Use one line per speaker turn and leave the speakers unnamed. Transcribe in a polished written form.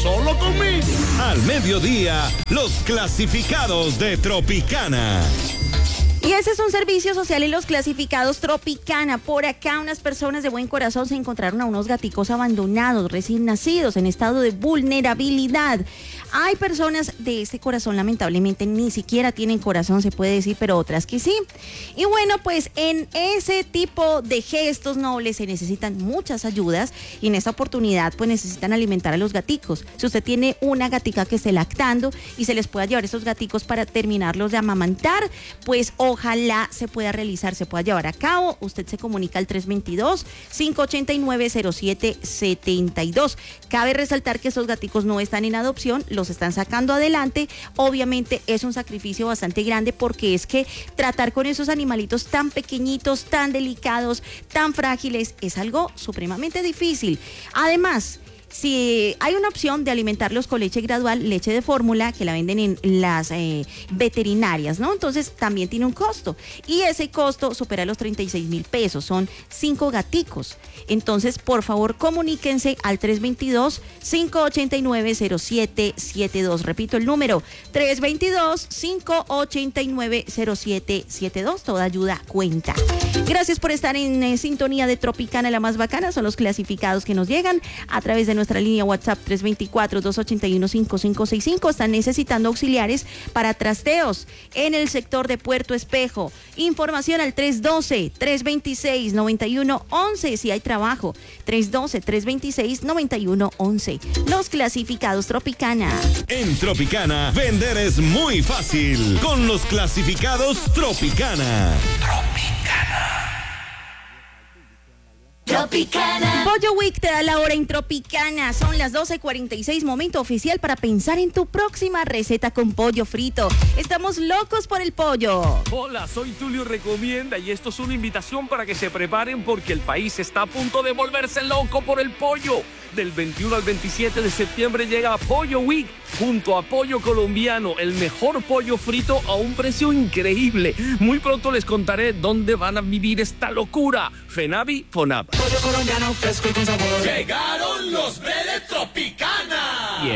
solo conmigo.
Al mediodía, los clasificados de Tropicana.
Y ese es un servicio social en los clasificados Tropicana. Por acá unas personas de buen corazón se encontraron a unos gaticos abandonados, recién nacidos, en estado de vulnerabilidad. Hay personas de este corazón, lamentablemente, ni siquiera tienen corazón, se puede decir, pero otras que sí. Y bueno, pues en ese tipo de gestos nobles se necesitan muchas ayudas y en esta oportunidad pues necesitan alimentar a los gaticos. Si usted tiene una gatica que esté lactando y se les pueda llevar esos gaticos para terminarlos de amamantar, pues ojalá se pueda realizar, se pueda llevar a cabo. Usted se comunica al 322-589-0772. Cabe resaltar que esos gaticos no están en adopción, los están sacando adelante. Obviamente es un sacrificio bastante grande porque es que tratar con esos animalitos tan pequeñitos, tan delicados, tan frágiles, es algo supremamente difícil. Además, si hay una opción de alimentarlos con leche gradual, leche de fórmula, que la venden en las veterinarias, ¿no? Entonces también tiene un costo y ese costo supera los 36,000 pesos, son 5 gaticos. Entonces, por favor, comuníquense al 322-589-0772. Repito el número, 322-589-0772. Toda ayuda cuenta. Gracias por estar en sintonía de Tropicana, la más bacana. Son los clasificados que nos llegan a través de nuestra línea WhatsApp 324-281-5565. Están necesitando auxiliares para trasteos en el sector de Puerto Espejo. Información al 312-326-9111 si hay trabajo. 312-326-9111. Los clasificados Tropicana.
En Tropicana, vender es muy fácil. Con los clasificados Tropicana.
Tropicana. Pollo Week te da la hora en Tropicana. Son las 12:46, momento oficial para pensar en tu próxima receta con pollo frito. Estamos locos por el pollo.
Hola, soy Tulio Recomienda y esto es una invitación para que se preparen porque el país está a punto de volverse loco por el pollo. Del 21 al 27 de septiembre llega Pollo Week junto a Pollo Colombiano, el mejor pollo frito a un precio increíble. Muy pronto les contaré dónde van a vivir esta locura. Fenavi, Fonab.
Pollo colombiano fresco y con sabor.
Llegaron los de Tropicana.